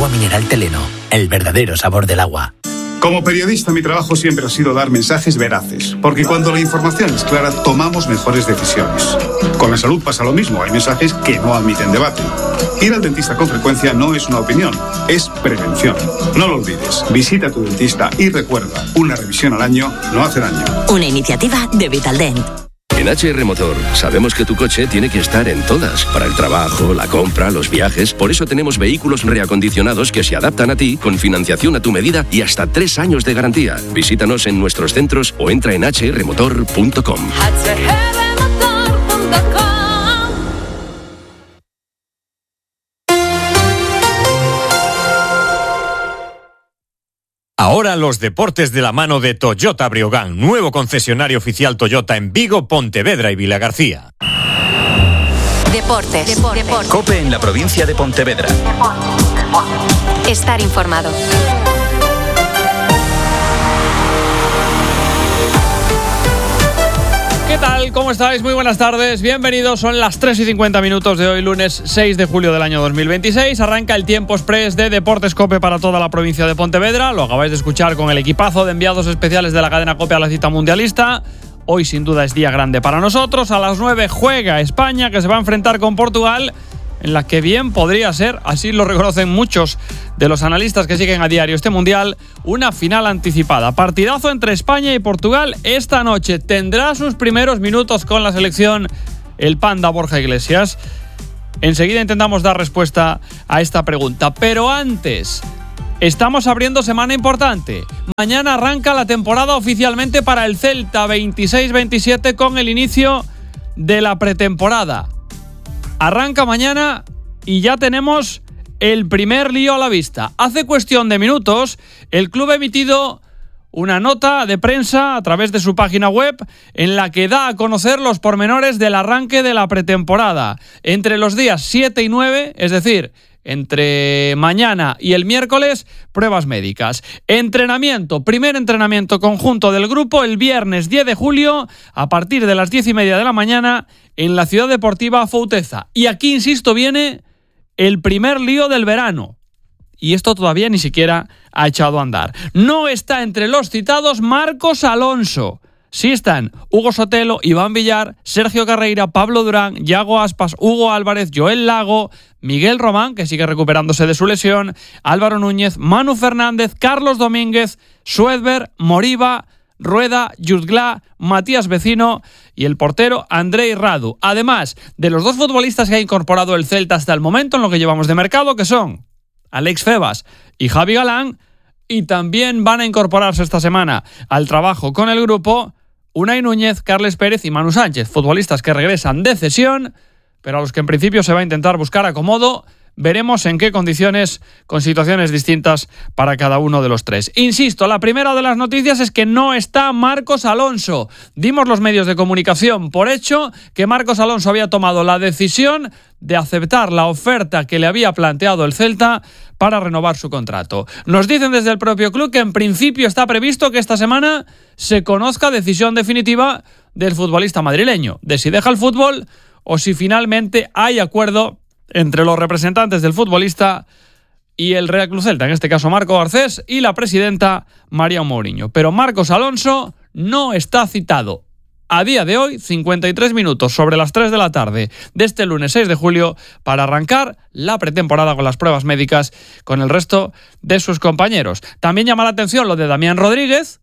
Agua mineral Teleno, el verdadero sabor del agua. Como periodista, mi trabajo siempre ha sido dar mensajes veraces, porque cuando la información es clara, tomamos mejores decisiones. Con la salud pasa lo mismo, hay mensajes que no admiten debate. Ir al dentista con frecuencia no es una opinión, es prevención. No lo olvides, visita a tu dentista y recuerda, una revisión al año no hace daño. Una iniciativa de Vitaldent. En HR Motor sabemos que tu coche tiene que estar en todas, para el trabajo, la compra, los viajes. Por eso tenemos vehículos reacondicionados que se adaptan a ti, con financiación a tu medida y hasta 3 años de garantía. Visítanos en nuestros centros o entra en hrmotor.com. Ahora los deportes de la mano de Toyota Breogán, nuevo concesionario oficial Toyota en Vigo, Pontevedra y Vilagarcía. Deportes. COPE en la provincia de Pontevedra. Estar informado. ¿Qué tal? ¿Cómo estáis? Muy buenas tardes, bienvenidos. Son las 3:50 de hoy, lunes 6 de julio del año 2026. Arranca el tiempo express de Deportes COPE para toda la provincia de Pontevedra. Lo acabáis de escuchar con el equipazo de enviados especiales de la cadena COPE a la cita mundialista. Hoy sin duda es día grande para nosotros. A las 9 juega España, que se va a enfrentar con Portugal, en la que bien podría ser, así lo reconocen muchos de los analistas que siguen a diario este mundial, una final anticipada. Partidazo entre España y Portugal esta noche. Tendrá sus primeros minutos con la selección el Panda Borja Iglesias. Enseguida intentamos dar respuesta a esta pregunta. Pero antes, estamos abriendo semana importante. Mañana arranca la temporada oficialmente para el Celta 26-27 con el inicio de la pretemporada. Arranca mañana y ya tenemos el primer lío a la vista. Hace cuestión de minutos, el club ha emitido una nota de prensa a través de su página web en la que da a conocer los pormenores del arranque de la pretemporada. Entre los días 7 y 9, es decir, entre mañana y el miércoles, pruebas médicas. Entrenamiento, primer entrenamiento conjunto del grupo el viernes 10 de julio a partir de las 10:30 de la mañana en la Ciudad Deportiva Fouteza. Y aquí, insisto, viene el primer lío del verano. Y esto todavía ni siquiera ha echado a andar. No está entre los citados Marcos Alonso. Sí están Hugo Sotelo, Iván Villar, Sergio Carreira, Pablo Durán, Yago Aspas, Hugo Álvarez, Joel Lago, Miguel Román, que sigue recuperándose de su lesión, Álvaro Núñez, Manu Fernández, Carlos Domínguez, Suedberg, Moriba, Rueda, Jutglà, Matías Vecino y el portero Andrei Radu. Además de los 2 futbolistas que ha incorporado el Celta hasta el momento en lo que llevamos de mercado, que son Alex Febas y Javi Galán, y también van a incorporarse esta semana al trabajo con el grupo Unai Núñez, Carles Pérez y Manu Sánchez, futbolistas que regresan de cesión, pero a los que en principio se va a intentar buscar acomodo. Veremos en qué condiciones, con situaciones distintas para cada uno de los 3. Insisto, la primera de las noticias es que no está Marcos Alonso. Dimos los medios de comunicación por hecho que Marcos Alonso había tomado la decisión de aceptar la oferta que le había planteado el Celta para renovar su contrato. Nos dicen desde el propio club que en principio está previsto que esta semana se conozca decisión definitiva del futbolista madrileño, de si deja el fútbol o si finalmente hay acuerdo entre los representantes del futbolista y el Real Club Celta, en este caso Marco Garcés y la presidenta María Mourinho. Pero Marcos Alonso no está citado. A día de hoy, 53 minutos sobre las 3 de la tarde de este lunes 6 de julio para arrancar la pretemporada con las pruebas médicas con el resto de sus compañeros. También llama la atención lo de Damián Rodríguez.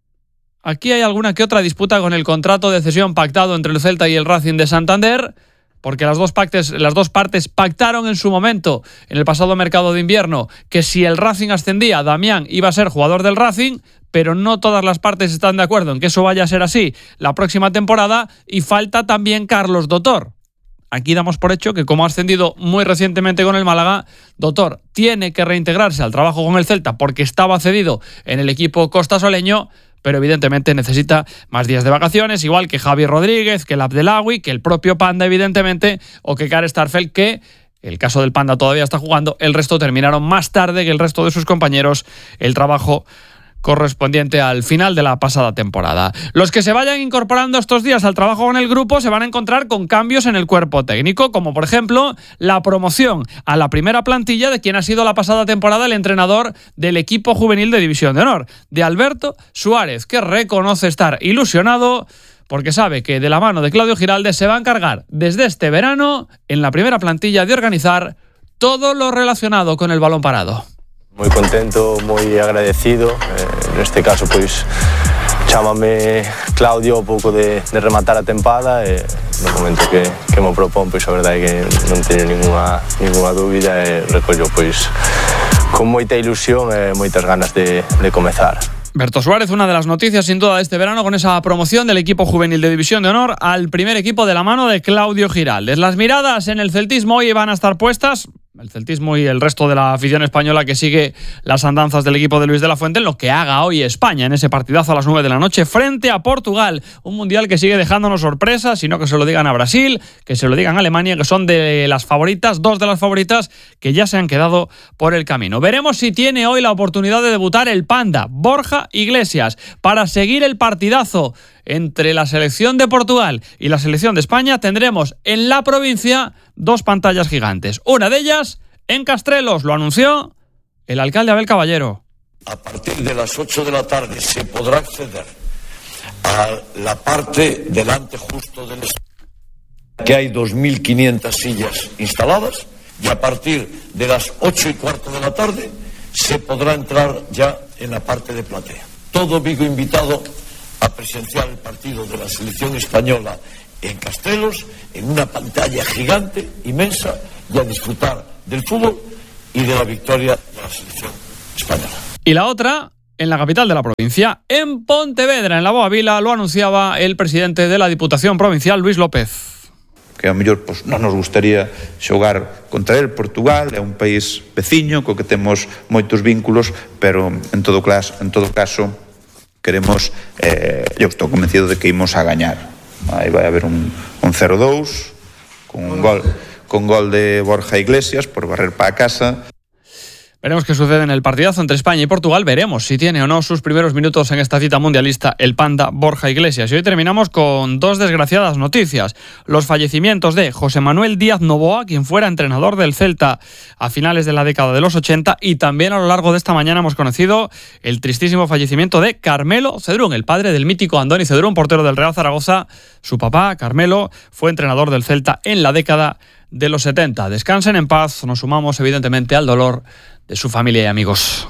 Aquí hay alguna que otra disputa con el contrato de cesión pactado entre el Celta y el Racing de Santander, porque las dos partes pactaron en su momento, en el pasado mercado de invierno, que si el Racing ascendía, Damián iba a ser jugador del Racing, pero no todas las partes están de acuerdo en que eso vaya a ser así la próxima temporada, y falta también Carlos Dotor. Aquí damos por hecho que, como ha ascendido muy recientemente con el Málaga, Dotor tiene que reintegrarse al trabajo con el Celta porque estaba cedido en el equipo costasoleño, pero evidentemente necesita más días de vacaciones, igual que Javi Rodríguez, que el Abdelawi, que el propio Panda, evidentemente, o que Kare Starfelt, que el caso del Panda todavía está jugando. El resto terminaron más tarde que el resto de sus compañeros el trabajo correspondiente al final de la pasada temporada. Los que se vayan incorporando estos días al trabajo con el grupo se van a encontrar con cambios en el cuerpo técnico, como por ejemplo la promoción a la primera plantilla de quien ha sido la pasada temporada el entrenador del equipo juvenil de División de Honor, de Alberto Suárez, que reconoce estar ilusionado porque sabe que de la mano de Claudio Giraldes se va a encargar desde este verano en la primera plantilla de organizar todo lo relacionado con el balón parado. Moi contento, moi agradecido. En este caso, pois, chámame Claudio un pouco de rematar a tempada e no momento que me propón, pois a verdade é que non teño ninguna dúbida e recollo pois con moita ilusión e moitas ganas de comezar. Berto Suárez, una de las noticias sin duda de este verano con esa promoción del equipo juvenil de División de Honor al primer equipo de la mano de Claudio Giraldes. Las miradas en el celtismo hoy van a estar puestas, el celtismo y el resto de la afición española que sigue las andanzas del equipo de Luis de la Fuente, en lo que haga hoy España en ese partidazo a las 9 de la noche frente a Portugal. Un mundial que sigue dejándonos sorpresas, sino que se lo digan a Brasil, que se lo digan a Alemania, que son de las favoritas, dos de las favoritas que ya se han quedado por el camino. Veremos si tiene hoy la oportunidad de debutar el Panda, Borja Iglesias, para seguir el partidazo entre la selección de Portugal y la selección de España. Tendremos en la provincia dos pantallas gigantes. Una de ellas en Castrelos, lo anunció el alcalde Abel Caballero. A partir de las 8 de la tarde se podrá acceder a la parte delante justo del estadio, que hay 2.500 sillas instaladas, y a partir de las 8:15 de la tarde se podrá entrar ya en la parte de platea. Todo Vigo invitado a presenciar el partido de la selección española en Castrelos, en una pantalla gigante, inmensa, y a disfrutar del fútbol y de la victoria de la selección española. Y la otra, en la capital de la provincia, en Pontevedra, en la Boa Vila, lo anunciaba el presidente de la Diputación Provincial, Luis López. Que ao mellor non nos gustaría xogar contra el. Portugal é un país veciño co que temos moitos vínculos, pero en todo caso queremos, eu estou convencido de que imos a gañar. Aí vai haber un 0-2 con gol de Borja Iglesias por barrer para casa. Veremos qué sucede en el partidazo entre España y Portugal. Veremos si tiene o no sus primeros minutos en esta cita mundialista el Panda Borja Iglesias. Y hoy terminamos con dos desgraciadas noticias. Los fallecimientos de José Manuel Díaz Novoa, quien fuera entrenador del Celta a finales de la década de los 80, y también a lo largo de esta mañana hemos conocido el tristísimo fallecimiento de Carmelo Cedrún, el padre del mítico Andoni Cedrún, portero del Real Zaragoza. Su papá, Carmelo, fue entrenador del Celta en la década de los 70. Descansen en paz, nos sumamos evidentemente al dolor de su familia y amigos.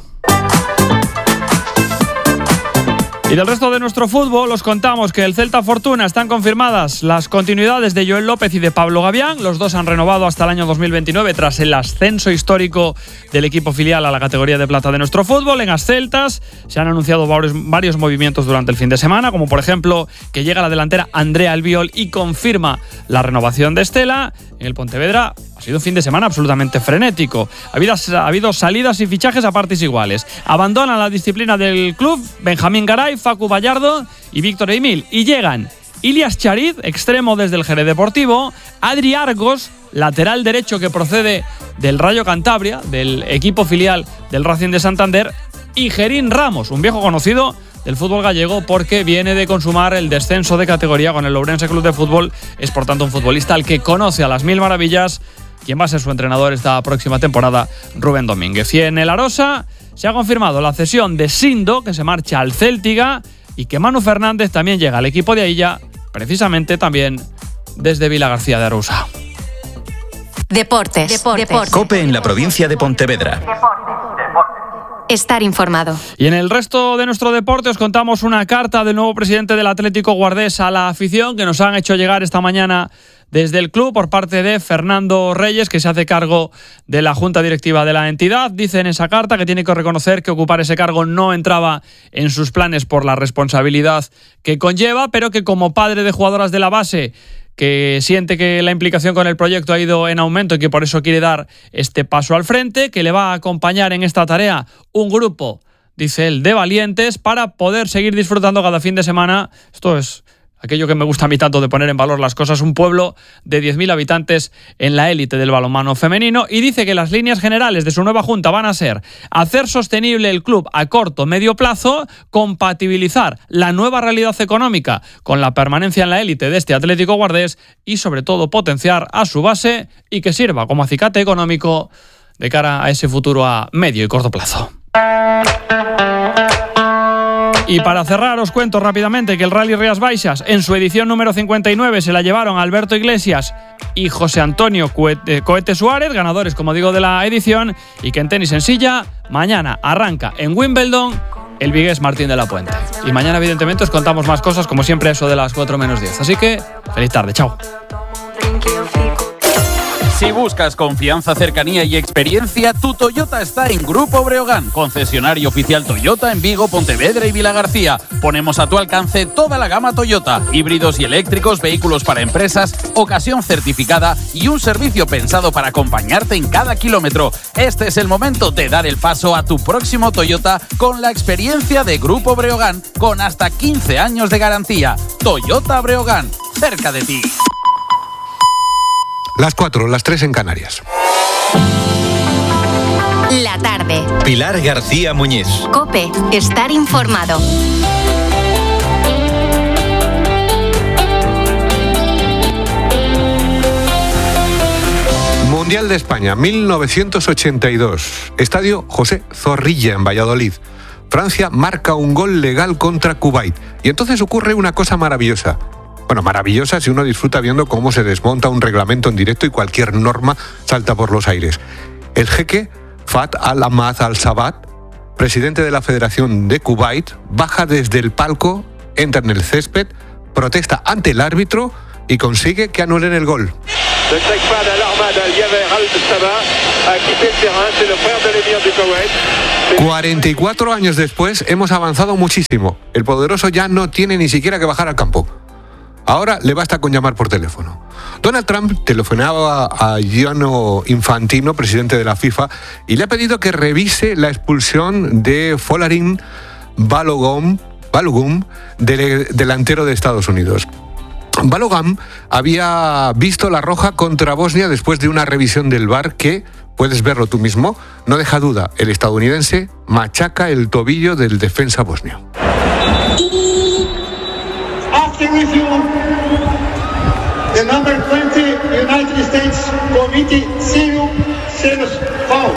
Y del resto de nuestro fútbol os contamos que el Celta Fortuna están confirmadas las continuidades de Joel López y de Pablo Gavián. Los dos han renovado hasta el año 2029 tras el ascenso histórico del equipo filial a la categoría de plata de nuestro fútbol. En Asceltas se han anunciado varios movimientos durante el fin de semana, como por ejemplo que llega a la delantera Andrea Albiol y confirma la renovación de Estela. En el Pontevedra ha sido un fin de semana absolutamente frenético. Ha habido salidas y fichajes a partes iguales. Abandonan la disciplina del club Benjamín Garay, Facu Vallardo y Víctor Emil. Y llegan Ilias Charid, extremo desde el Jerez Deportivo, Adri Argos, lateral derecho que procede del Rayo Cantabria, del equipo filial del Racing de Santander, y Gerín Ramos, un viejo conocido del fútbol gallego porque viene de consumar el descenso de categoría con el Ourense Club de Fútbol. Es por tanto un futbolista al que conoce a las mil maravillas quien va a ser su entrenador esta próxima temporada, Rubén Domínguez. Y en el Arosa se ha confirmado la cesión de Sindo, que se marcha al Céltiga, y que Manu Fernández también llega al equipo de Ailla, precisamente también desde Vilagarcía de Arousa. Deportes. COPE en la provincia de Pontevedra. Estar informado. Y en el resto de nuestro deporte os contamos una carta del nuevo presidente del Atlético Guardés a la afición que nos han hecho llegar esta mañana desde el club por parte de Fernando Reyes, que se hace cargo de la junta directiva de la entidad. Dice en esa carta que tiene que reconocer que ocupar ese cargo no entraba en sus planes por la responsabilidad que conlleva, pero que como padre de jugadoras de la base, que siente que la implicación con el proyecto ha ido en aumento y que por eso quiere dar este paso al frente, que le va a acompañar en esta tarea un grupo, dice él, de valientes para poder seguir disfrutando cada fin de semana. Esto es aquello que me gusta a mí tanto de poner en valor las cosas, un pueblo de 10.000 habitantes en la élite del balonmano femenino, y dice que las líneas generales de su nueva junta van a ser hacer sostenible el club a corto, medio plazo, compatibilizar la nueva realidad económica con la permanencia en la élite de este Atlético Guardés y sobre todo potenciar a su base y que sirva como acicate económico de cara a ese futuro a medio y corto plazo. Y para cerrar os cuento rápidamente que el Rally Rías Baixas en su edición número 59 se la llevaron Alberto Iglesias y José Antonio Cohete Suárez, ganadores como digo de la edición, y que en tenis en silla mañana arranca en Wimbledon el vigués Martín de la Puente. Y mañana evidentemente os contamos más cosas como siempre eso de las 4 menos 10. Así que feliz tarde, chao. Si buscas confianza, cercanía y experiencia, tu Toyota está en Grupo Breogán, concesionario oficial Toyota en Vigo, Pontevedra y Vilagarcía. Ponemos a tu alcance toda la gama Toyota, híbridos y eléctricos, vehículos para empresas, ocasión certificada y un servicio pensado para acompañarte en cada kilómetro. Este es el momento de dar el paso a tu próximo Toyota con la experiencia de Grupo Breogán, con hasta 15 años de garantía. Toyota Breogán, cerca de ti. Las 4, las 3 en Canarias. La tarde. Pilar García Muñiz. COPE. Estar informado. Mundial de España, 1982. Estadio José Zorrilla en Valladolid. Francia marca un gol legal contra Kuwait. Y entonces ocurre una cosa maravillosa. Bueno, maravillosa si uno disfruta viendo cómo se desmonta un reglamento en directo y cualquier norma salta por los aires. El jeque Fat al-Ahmad al-Sabat, presidente de la Federación de Kuwait, baja desde el palco, entra en el césped, protesta ante el árbitro y consigue que anulen el gol. 44 años después hemos avanzado muchísimo. El poderoso ya no tiene ni siquiera que bajar al campo. Ahora le basta con llamar por teléfono. Donald Trump telefonaba a Gianni Infantino, presidente de la FIFA, y le ha pedido que revise la expulsión de Folarin Balogun, delantero de Estados Unidos. Balogun había visto la roja contra Bosnia después de una revisión del VAR que, puedes verlo tú mismo, no deja duda, el estadounidense machaca el tobillo del defensa bosnio. The number 20 United States Committee serious foul.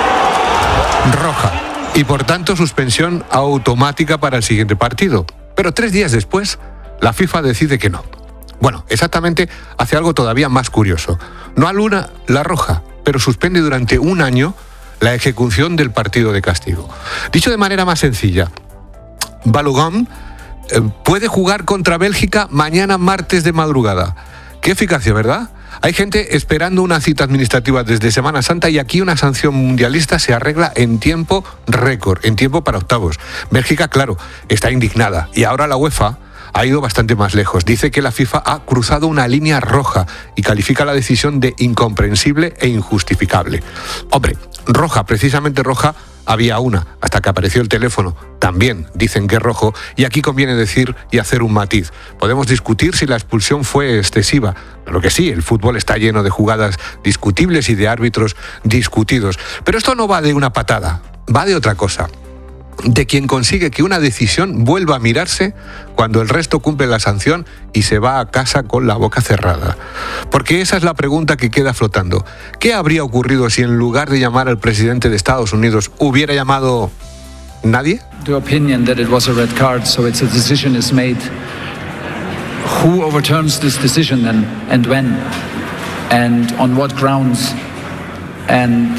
Roja. Y por tanto suspensión automática para el siguiente partido. Pero 3 días después, la FIFA decide que no. Bueno, exactamente hace algo todavía más curioso. No anula la roja, pero suspende durante 1 año la ejecución del partido de castigo. Dicho de manera más sencilla, Balogun puede jugar contra Bélgica mañana martes de madrugada. Qué eficacia, ¿verdad? Hay gente esperando una cita administrativa desde Semana Santa y aquí una sanción mundialista se arregla en tiempo récord, en tiempo para octavos. Bélgica, claro, está indignada y ahora la UEFA ha ido bastante más lejos. Dice que la FIFA ha cruzado una línea roja y califica la decisión de incomprensible e injustificable. Hombre, roja, precisamente roja, había una, hasta que apareció el teléfono. También dicen que es rojo, y aquí conviene decir y hacer un matiz. Podemos discutir si la expulsión fue excesiva. Lo que sí, el fútbol está lleno de jugadas discutibles y de árbitros discutidos. Pero esto no va de una patada, va de otra cosa. De quien consigue que una decisión vuelva a mirarse cuando el resto cumple la sanción y se va a casa con la boca cerrada. Porque esa es la pregunta que queda flotando. ¿Qué habría ocurrido si en lugar de llamar al presidente de Estados Unidos hubiera llamado nadie? The opinion that it was a red card, so it's a decision is made. Who overturns this decision then, and when, and on what grounds, and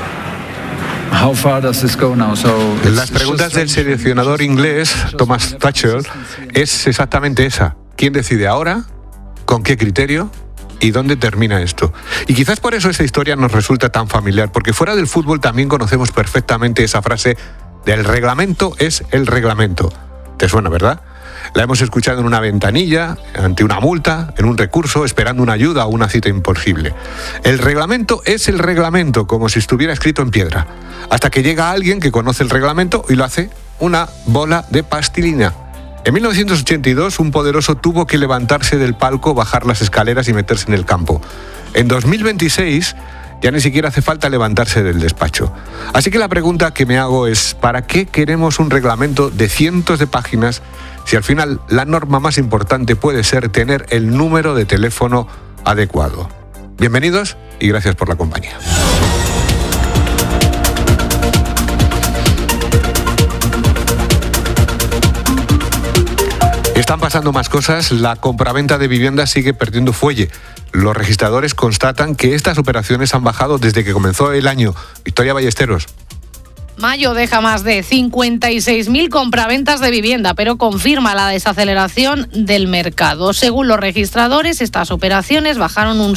how far does this go now? Las preguntas del seleccionador inglés, Thomas Tuchel, es exactamente esa. ¿Quién decide ahora? ¿Con qué criterio? ¿Y dónde termina esto? Y quizás por eso esta historia nos resulta tan familiar, porque fuera del fútbol también conocemos perfectamente esa frase del reglamento es el reglamento. ¿Te suena, verdad? La hemos escuchado en una ventanilla, ante una multa, en un recurso, esperando una ayuda o una cita imposible. El reglamento es el reglamento, como si estuviera escrito en piedra. Hasta que llega alguien que conoce el reglamento y lo hace una bola de plastilina. En 1982, un poderoso tuvo que levantarse del palco, bajar las escaleras y meterse en el campo. En 2026, ya ni siquiera hace falta levantarse del despacho. Así que la pregunta que me hago es, ¿para qué queremos un reglamento de cientos de páginas si al final la norma más importante puede ser tener el número de teléfono adecuado? Bienvenidos y gracias por la compañía. Están pasando más cosas, la compraventa de viviendas sigue perdiendo fuelle. Los registradores constatan que estas operaciones han bajado desde que comenzó el año. Victoria Ballesteros. Mayo deja más de 56.000 compraventas de vivienda, pero confirma la desaceleración del mercado. Según los registradores, estas operaciones bajaron un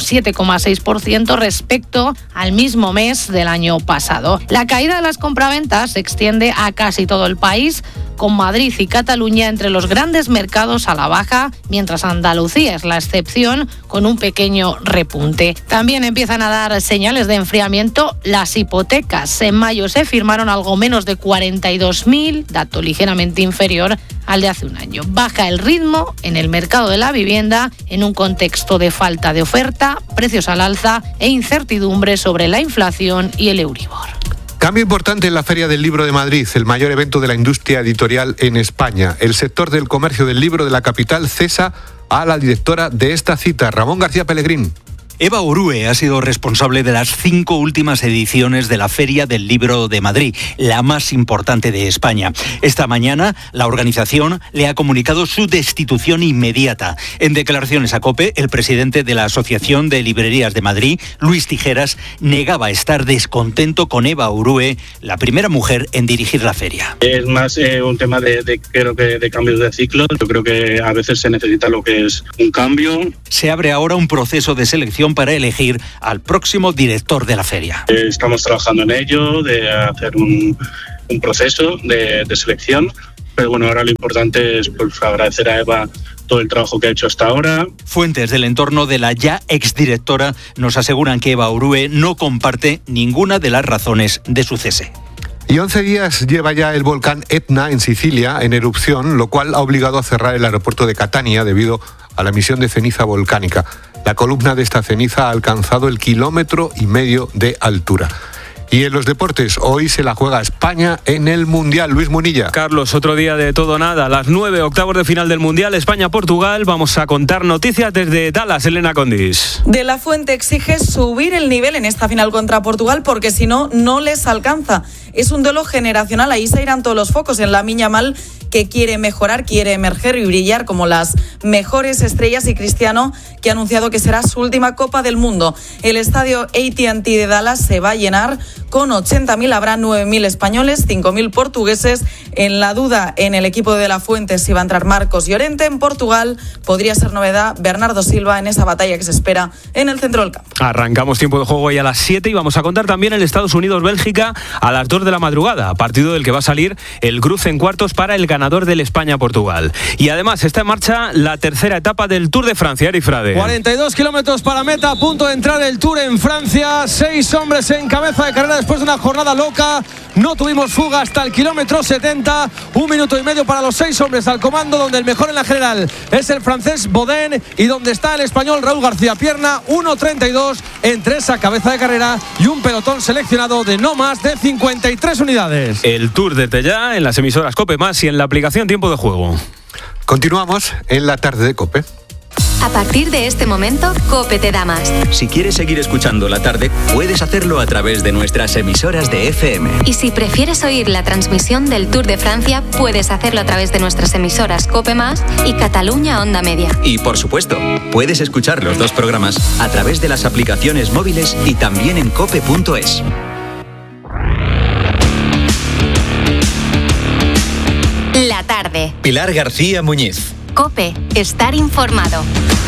7,6% respecto al mismo mes del año pasado. La caída de las compraventas se extiende a casi todo el país, con Madrid y Cataluña entre los grandes mercados a la baja, mientras Andalucía es la excepción, con un pequeño repunte. También empiezan a dar señales de enfriamiento las hipotecas. En mayo se firmaron algo menos de 42.000, dato ligeramente inferior al de hace un año. Baja el ritmo en el mercado de la vivienda en un contexto de falta de oferta, precios al alza e incertidumbre sobre la inflación y el Euribor. Cambio importante en la Feria del Libro de Madrid, el mayor evento de la industria editorial en España. El sector del comercio del libro de la capital cesa a la directora de esta cita, Ramón García Pellegrín. Eva Orue ha sido responsable de las 5 últimas ediciones de la Feria del Libro de Madrid, la más importante de España. Esta mañana, la organización le ha comunicado su destitución inmediata. En declaraciones a COPE, el presidente de la Asociación de Librerías de Madrid, Luis Tijeras, negaba estar descontento con Eva Orue, la primera mujer en dirigir la feria. Es más un tema creo que de cambios de ciclo. Yo creo que a veces se necesita lo que es un cambio. Se abre ahora un proceso de selección para elegir al próximo director de la feria. Estamos trabajando en ello, de hacer un proceso de selección, pero bueno, ahora lo importante es agradecer a Eva todo el trabajo que ha hecho hasta ahora. Fuentes del entorno de la ya exdirectora nos aseguran que Eva Orue no comparte ninguna de las razones de su cese. Y 11 días lleva ya el volcán Etna en Sicilia en erupción, lo cual ha obligado a cerrar el aeropuerto de Catania debido a la emisión de ceniza volcánica. La columna de esta ceniza ha alcanzado el 1,5 kilómetros de altura. Y en los deportes, hoy se la juega España en el Mundial. Luis Munilla. Carlos, otro día de todo nada. Las 9 octavos de final del Mundial, España-Portugal. Vamos a contar noticias desde Dallas, Elena Condis. De la Fuente exige subir el nivel en esta final contra Portugal porque si no, no les alcanza. Es un duelo generacional, ahí se irán todos los focos en Lamine Yamal, que quiere mejorar, quiere emerger y brillar como las mejores estrellas, y Cristiano, que ha anunciado que será su última Copa del Mundo. El estadio AT&T de Dallas se va a llenar con 80.000, habrá 9.000 españoles, 5.000 portugueses. En la duda en el equipo de la Fuente si va a entrar Marcos Llorente. En Portugal podría ser novedad Bernardo Silva en esa batalla que se espera en el centro del campo. Arrancamos tiempo de juego hoy a las 7 y vamos a contar también el Estados Unidos-Bélgica a las 2 de la madrugada, partido del que va a salir el cruce en cuartos para el ganador del España-Portugal. Y además está en marcha la tercera etapa del Tour de Francia, Eri Frade. 42 kilómetros para meta, a punto de entrar el Tour en Francia. 6 hombres en cabeza de carrera después de una jornada loca. No tuvimos fuga hasta el kilómetro 70. 1 minuto y medio para los 6 hombres al comando, donde el mejor en la general es el francés Bodin y donde está el español Raúl García Pierna. 1.32 entre esa cabeza de carrera y un pelotón seleccionado de no más de 53 unidades. El Tour desde ya en las emisoras COPE Más y en la aplicación Tiempo de Juego. Continuamos en la tarde de COPE. A partir de este momento, COPE te da más. Si quieres seguir escuchando La Tarde, puedes hacerlo a través de nuestras emisoras de FM. Y si prefieres oír la transmisión del Tour de Francia, puedes hacerlo a través de nuestras emisoras COPE Más y Cataluña Onda Media. Y por supuesto, puedes escuchar los dos programas a través de las aplicaciones móviles y también en cope.es. La tarde. Pilar García Muñiz. COPE. Estar informado.